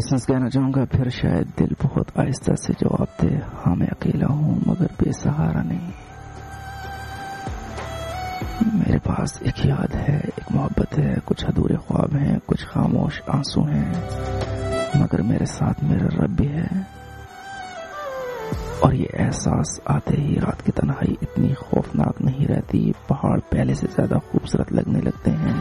Essence कहना चाहूँगा फिर शायद दिल बहुत आहिस्ता से जवाब दे, हाँ मैं अकेला हूँ मगर बेसहारा नहीं। मेरे पास एक याद है, एक मोहब्बत है, कुछ अधूरे ख्वाब हैं, कुछ खामोश आंसू हैं, मगर मेरे साथ मेरा रब भी है। और ये एहसास आते ही रात की तन्हाई इतनी खौफनाक नहीं रहती, पहाड़ पहले से ज्यादा खूबसूरत लगने लगते हैं।